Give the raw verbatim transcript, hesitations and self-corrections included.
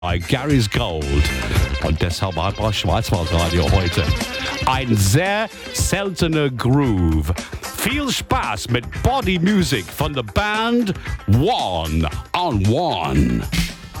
bei Gary's Gold. Und deshalb hat das Schwarzwaldradio heute ein sehr seltener Groove. Viel Spaß mit Body Music von der Band One on One.